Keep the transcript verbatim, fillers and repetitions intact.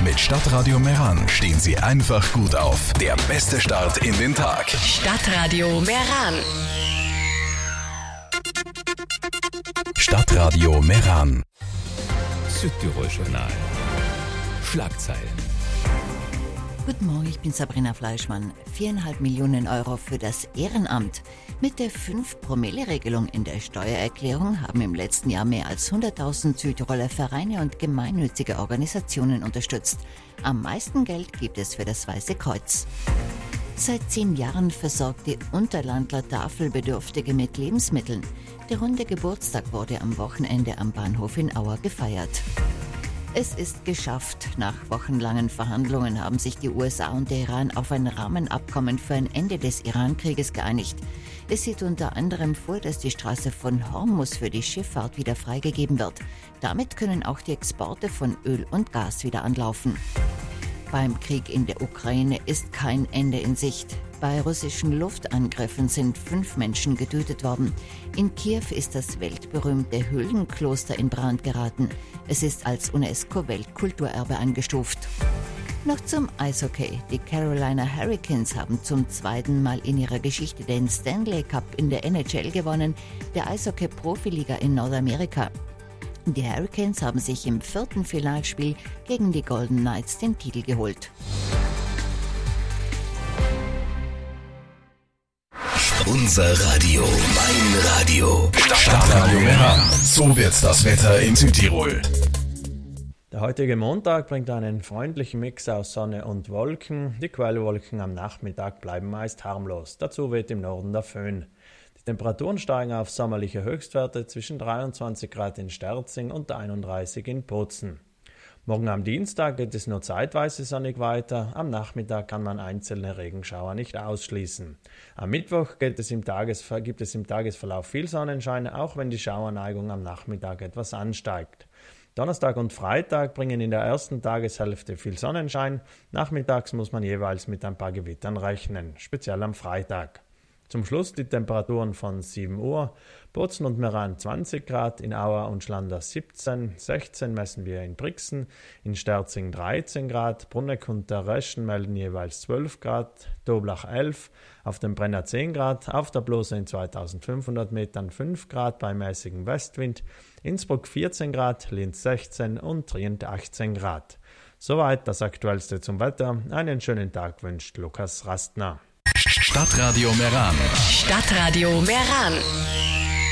Mit Stadtradio Meran stehen Sie einfach gut auf. Der beste Start in den Tag. Stadtradio Meran. Stadtradio Meran. Südtirol-Journal. Schlagzeilen. Guten Morgen, ich bin Sabrina Fleischmann. Viereinhalb Millionen Euro für das Ehrenamt. Mit der fünf Promille Regelung in der Steuererklärung haben im letzten Jahr mehr als hunderttausend Südtiroler Vereine und gemeinnützige Organisationen unterstützt. Am meisten Geld gibt es für das Weiße Kreuz. Seit zehn Jahren versorgt die Unterlandler Tafelbedürftige mit Lebensmitteln. Der runde Geburtstag wurde am Wochenende am Bahnhof in Auer gefeiert. Es ist geschafft. Nach wochenlangen Verhandlungen haben sich die U S A und der Iran auf ein Rahmenabkommen für ein Ende des Iran-Krieges geeinigt. Es sieht unter anderem vor, dass die Straße von Hormuz für die Schifffahrt wieder freigegeben wird. Damit können auch die Exporte von Öl und Gas wieder anlaufen. Beim Krieg in der Ukraine ist kein Ende in Sicht. Bei russischen Luftangriffen sind fünf Menschen getötet worden. In Kiew ist das weltberühmte Höhlenkloster in Brand geraten. Es ist als UNESCO-Weltkulturerbe eingestuft. Noch zum Eishockey. Die Carolina Hurricanes haben zum zweiten Mal in ihrer Geschichte den Stanley Cup in der N H L gewonnen, der Eishockey-Profiliga in Nordamerika. Die Hurricanes haben sich im vierten Finalspiel gegen die Golden Knights den Titel geholt. Unser Radio, mein Radio. Stadtradio Meran. So wird's das Wetter in Südtirol. Der heutige Montag bringt einen freundlichen Mix aus Sonne und Wolken. Die Quellwolken am Nachmittag bleiben meist harmlos. Dazu weht im Norden der Föhn. Die Temperaturen steigen auf sommerliche Höchstwerte zwischen dreiundzwanzig Grad in Sterzing und einunddreißig in Bozen. Morgen am Dienstag geht es nur zeitweise sonnig weiter. Am Nachmittag kann man einzelne Regenschauer nicht ausschließen. Am Mittwoch geht es im Tagesver- gibt es im Tagesverlauf viel Sonnenschein, auch wenn die Schauerneigung am Nachmittag etwas ansteigt. Donnerstag und Freitag bringen in der ersten Tageshälfte viel Sonnenschein. Nachmittags muss man jeweils mit ein paar Gewittern rechnen, speziell am Freitag. Zum Schluss die Temperaturen von sieben Uhr. Bozen und Meran zwanzig Grad, in Auer und Schlanders siebzehn, sechzehn messen wir in Brixen, in Sterzing dreizehn Grad, Brunneck und der Reschen melden jeweils zwölf Grad, Toblach elf, auf dem Brenner zehn Grad, auf der Blose in zweitausendfünfhundert Metern fünf Grad bei mäßigem Westwind, Innsbruck vierzehn Grad, Linz sechzehn und Trient achtzehn Grad. Soweit das Aktuellste zum Wetter. Einen schönen Tag wünscht Lukas Rastner. Stadtradio Meran. Stadtradio Meran.